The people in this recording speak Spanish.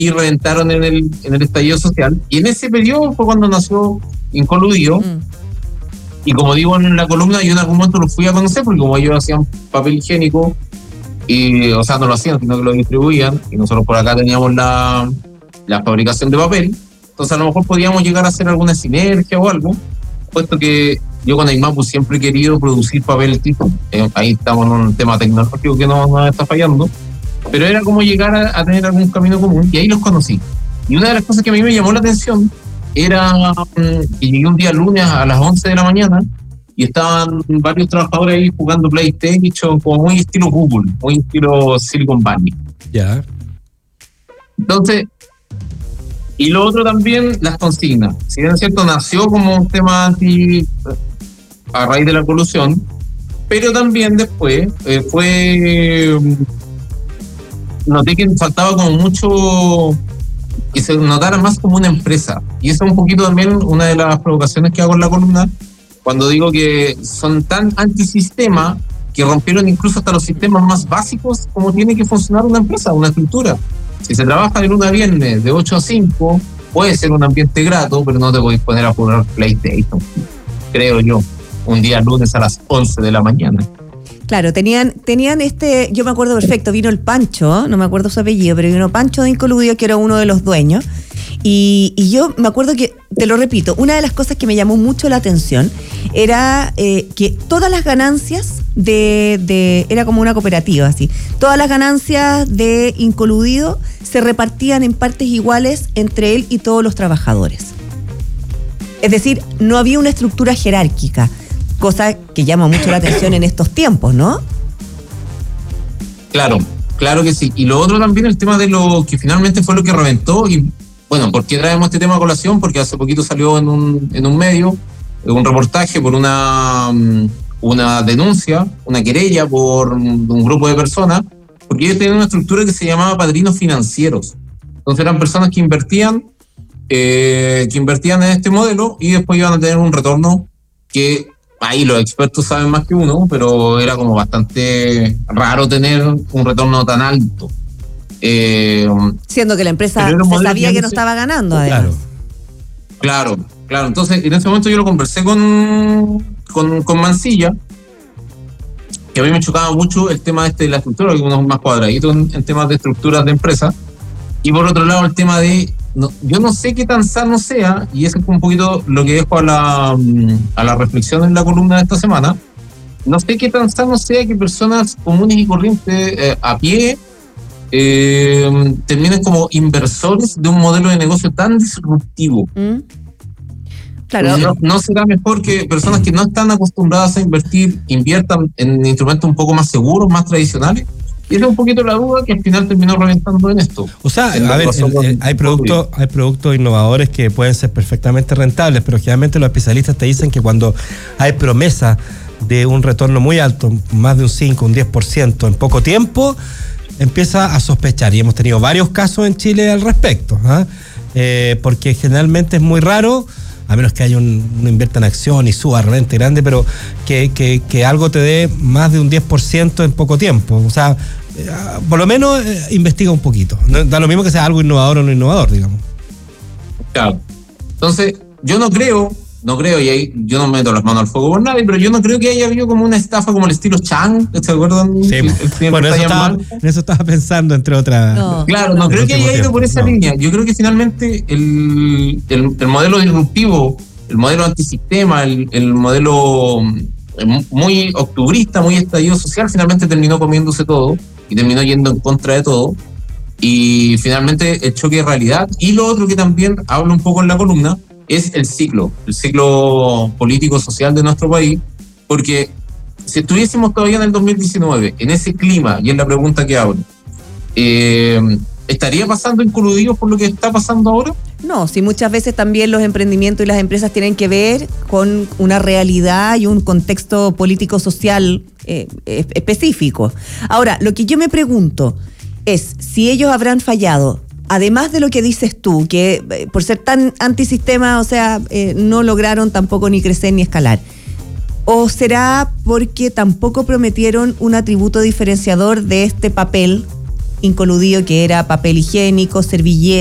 y reventaron en el estallido social. Y en ese periodo fue cuando nació Incoludido. Y como digo en la columna, yo en algún momento lo fui a conocer, porque como ellos hacían papel higiénico, y, o sea, no lo hacían, sino que lo distribuían, y nosotros por acá teníamos la fabricación de papel, entonces a lo mejor podíamos llegar a hacer alguna sinergia o algo, puesto que yo con Aimapu siempre he querido producir papel tipo, ahí estamos en un tema tecnológico que no está fallando, pero era como llegar a tener algún camino común, y ahí los conocí. Y una de las cosas que a mí me llamó la atención era que llegué un día lunes a las 11 de la mañana y estaban varios trabajadores ahí jugando PlayStation, como muy estilo Google, muy estilo Silicon Valley. Ya. Entonces, y lo otro también, las consignas. Si bien es cierto, nació como un tema a raíz de la colusión, pero también después noté que faltaba como mucho que se notara más como una empresa. Y eso es un poquito también una de las provocaciones que hago en la columna, cuando digo que son tan antisistema que rompieron incluso hasta los sistemas más básicos como tiene que funcionar una empresa, una estructura. Si se trabaja de lunes a viernes de 8 a 5, puede ser un ambiente grato, pero no te podéis poner a jugar PlayStation, creo yo, un día lunes a las 11 de la mañana. Claro, tenían yo me acuerdo perfecto, vino el Pancho, no me acuerdo su apellido, pero vino Pancho de Incoludido, que era uno de los dueños, y yo me acuerdo que, te lo repito, una de las cosas que me llamó mucho la atención era que todas las ganancias era como una cooperativa, así, todas las ganancias de Incoludido se repartían en partes iguales entre él y todos los trabajadores. Es decir, no había una estructura jerárquica, cosa que llama mucho la atención en estos tiempos, ¿no? Claro que sí. Y lo otro también, el tema de lo que finalmente fue lo que reventó. Y bueno, ¿por qué traemos este tema a colación? Porque hace poquito salió en un medio un reportaje por una denuncia, una querella por un grupo de personas, porque ellos tenían una estructura que se llamaba padrinos financieros. Entonces eran personas que invertían en este modelo y después iban a tener un retorno que ahí los expertos saben más que uno, pero era como bastante raro tener un retorno tan alto. Siendo que la empresa se sabía que no estaba ganando, además. Claro. Entonces, en ese momento yo lo conversé con Mancilla, que a mí me chocaba mucho el tema de la estructura, que uno es más cuadradito en temas de estructuras de empresa. Y por otro lado, el tema de... yo no sé qué tan sano sea, y eso es un poquito lo que dejo a la reflexión en la columna de esta semana. No sé qué tan sano sea que personas comunes y corrientes a pie terminen como inversores de un modelo de negocio tan disruptivo. Claro. ¿No será mejor que personas que no están acostumbradas a invertir inviertan en instrumentos un poco más seguros, más tradicionales? Y esa es un poquito la duda que al final terminó reventando en esto. O sea, a ver, hay productos innovadores que pueden ser perfectamente rentables, pero generalmente los especialistas te dicen que cuando hay promesa de un retorno muy alto, más de un 5, un 10% en poco tiempo, empieza a sospechar. Y hemos tenido varios casos en Chile al respecto, porque generalmente es muy raro, a menos que haya uno invierta en acción y suba realmente grande, pero que algo te dé más de un 10% en poco tiempo. O sea, por lo menos investiga un poquito. Da lo mismo que sea algo innovador o no innovador, digamos. Claro. Entonces, yo no creo, y ahí yo no meto las manos al fuego por nadie, pero yo no creo que haya habido como una estafa como el estilo Chang, ¿se acuerdan? Sí, bueno, en eso estaba pensando, entre otras. No, claro, no creo que haya ido por esa línea. Yo creo que finalmente el modelo disruptivo, el modelo antisistema, el modelo muy octubrista, muy estallido social, finalmente terminó comiéndose todo y terminó yendo en contra de todo. Y finalmente el choque de realidad. Y lo otro que también hablo un poco en la columna es el ciclo político-social de nuestro país, porque si estuviésemos todavía en el 2019, en ese clima, y es la pregunta que hablo, ¿estaría pasando Incoludido por lo que está pasando ahora? No, si muchas veces también los emprendimientos y las empresas tienen que ver con una realidad y un contexto político-social específico. Ahora, lo que yo me pregunto es si ellos habrán fallado, además de lo que dices tú, que por ser tan antisistema, o sea, no lograron tampoco ni crecer ni escalar. ¿O será porque tampoco prometieron un atributo diferenciador de este papel Incoludido, que era papel higiénico, servilleta,